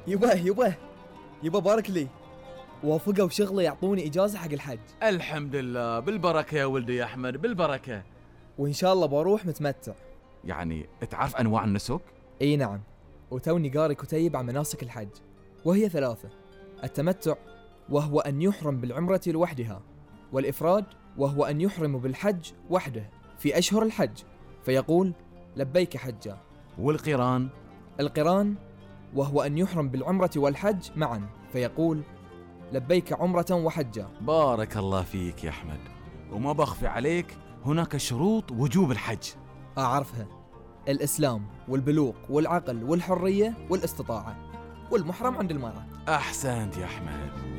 يبا بارك لي، وافقوا شغله يعطوني إجازة حق الحج. الحمد لله، بالبركة يا ولدي يا أحمد، بالبركة. وإن شاء الله بروح متمتع. يعني تعرف أنواع النسك؟ اي نعم، وتوني قاري كتيب عن مناسك الحج، وهي 3: التمتع وهو أن يحرم بالعمرة لوحدها، والإفراد وهو أن يحرم بالحج وحده في أشهر الحج فيقول لبيك حجا، والقران؟ القران وهو أن يحرم بالعمرة والحج معا فيقول لبيك عمرة وحجا. بارك الله فيك يا أحمد، وما بخفي عليك هناك شروط وجوب الحج. أعرفها: الإسلام والبلوغ والعقل والحرية والاستطاعة، والمحرم عند المرأة. أحسنت يا أحمد.